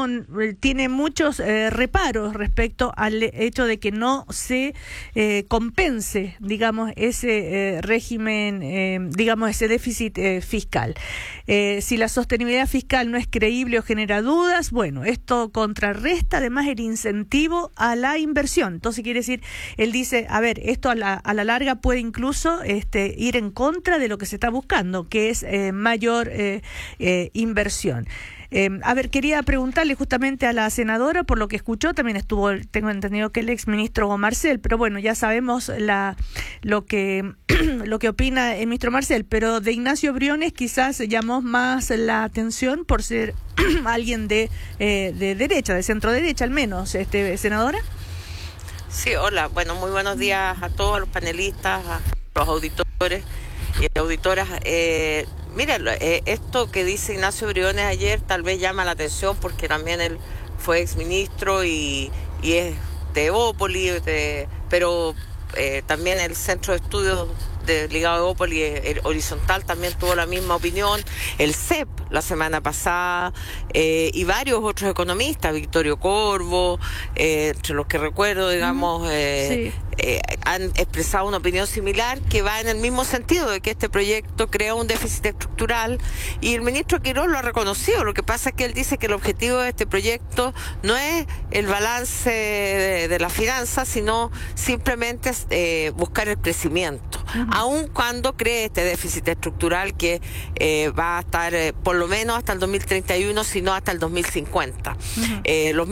gobierno tiene muchos reparos respecto al hecho de que no se compense, digamos, ese régimen, digamos, ese déficit fiscal. Si la sostenibilidad fiscal no es creíble o genera dudas, bueno, esto contrarresta además el incentivo a la inversión. Entonces quiere decir, él dice, a ver, esto a la larga puede incluso ir en contra de lo que se está buscando, que es mayor inversión. A ver, quería preguntarle justamente a la senadora, por lo que escuchó, también estuvo, tengo entendido que el exministro Marcel, pero bueno, ya sabemos lo que opina el ministro Marcel, pero de Ignacio Briones quizás llamó más la atención por ser alguien de derecha, de centro derecha al menos, senadora. Sí, hola, bueno, muy buenos días a todos los panelistas, a los auditores y auditoras. Mira, esto que dice Ignacio Briones ayer tal vez llama la atención porque también él fue exministro y es de Evópoli, pero también el Centro de Estudios ligado a Evópoli, el Horizontal, también tuvo la misma opinión, el CEP la semana pasada, y varios otros economistas, Victorio Corvo, entre los que recuerdo, digamos, sí. Han expresado una opinión similar que va en el mismo sentido de que este proyecto crea un déficit estructural, y el ministro Quirós lo ha reconocido. Lo que pasa es que él dice que el objetivo de este proyecto no es el balance de las finanzas, sino simplemente buscar el crecimiento, aun cuando cree este déficit estructural que va a estar por lo menos hasta el 2031, si no hasta el 2050. Los